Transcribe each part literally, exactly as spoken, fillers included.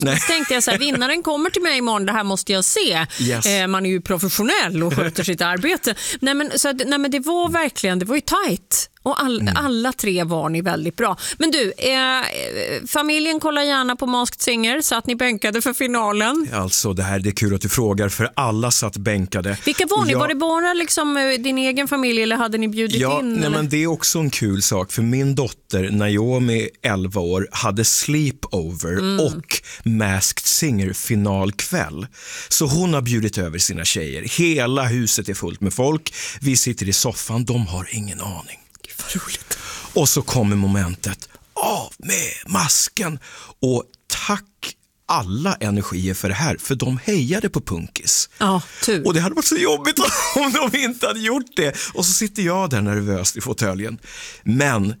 Nej. Så tänkte jag så här, vinnaren kommer till mig imorgon, det här måste jag se. Yes. Eh, man är ju professionell och sköter sitt arbete. Nej men, så att, nej men det var verkligen, det var ju tajt. Och all, mm. alla tre var ni väldigt bra. Men du, eh, familjen kollar gärna på Masked Singer så att ni bänkade för finalen. Alltså det här det är kul att du frågar, för alla satt bänkade. Vilka var ni? Jag... Var det bara liksom din egen familj eller hade ni bjudit ja, in? Nej, eller? men det är också en kul sak, för min dotter Naomi, elva år, hade sleepover mm. och Masked Singer finalkväll. Så hon har bjudit över sina tjejer. Hela huset är fullt med folk. Vi sitter i soffan, de har ingen aning. Vad roligt. Och så kommer momentet, av med masken. Och tack alla energier för det här, för de hejade på punkis. Ja, tur. Och det hade varit så jobbigt om de inte hade gjort det. Och så sitter jag där nervöst i fåtöljen. Men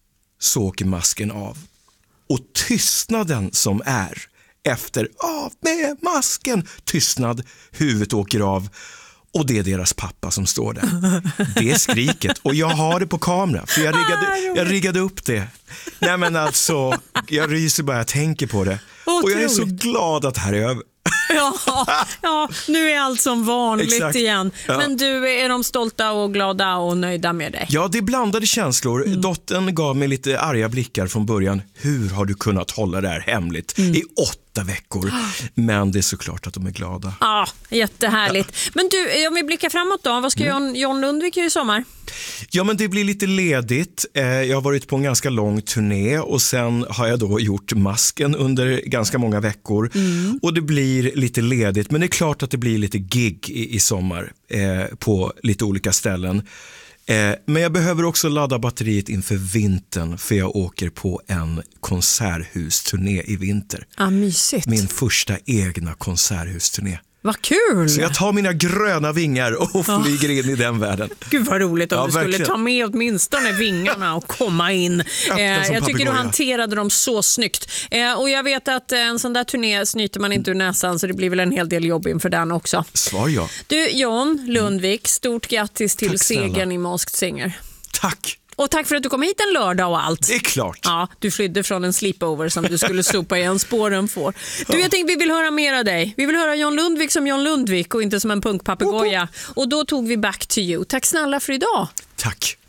så åker masken av. Och tystnaden som är efter av med masken, tystnad, huvudet åker av. Och det är deras pappa som står där. Det är skriket. Och jag har det på kamera. För jag riggade, jag riggade upp det. Nej men alltså, jag ryser bara jag tänker på det. Otroligt. Och jag är så glad att det här är över. Ja, ja, nu är allt som vanligt Exakt. igen. Ja. Men du, är de stolta och glada och nöjda med dig? Ja, det är blandade känslor. Mm. Dottern gav mig lite arga blickar från början. Hur har du kunnat hålla det här hemligt mm. i åtta veckor? Men det är såklart att de är glada. Ja, jättehärligt. Ja. Men du, om vi blickar framåt då, vad ska mm. John, John Lundvik göra i sommar? Ja, men det blir lite ledigt. Jag har varit på en ganska lång turné och sen har jag då gjort masken under ganska många veckor. Mm. Och det blir lite ledigt, men det är klart att det blir lite gig i, i sommar eh, på lite olika ställen. Eh, men jag behöver också ladda batteriet inför vintern, för jag åker på en konserthusturné i vinter. Ah, mysigt. Min första egna konserthusturné. Vad kul! Så jag tar mina gröna vingar och flyger oh. in i den världen. Gud vad roligt om ja, du skulle verkligen. ta med åtminstone vingarna och komma in. Eh, jag tycker du hanterade dem så snyggt. Eh, och jag vet att en sån där turné snyter man inte ur näsan, så det blir väl en hel del jobb inför den också. Svar ja. Du, John Lundvik, stort grattis till Tack, segern snälla. i Masked Singer. Tack! Och tack för att du kom hit en lördag och allt. Det är klart. Ja, du flydde från en sleepover som du skulle sopa igen spåren får. Du, jag tänkte vi vill höra mer av dig. Vi vill höra John Lundvik som John Lundvik och inte som en punkpapegoja. Och då tog vi Back to You. Tack snälla för idag. Tack.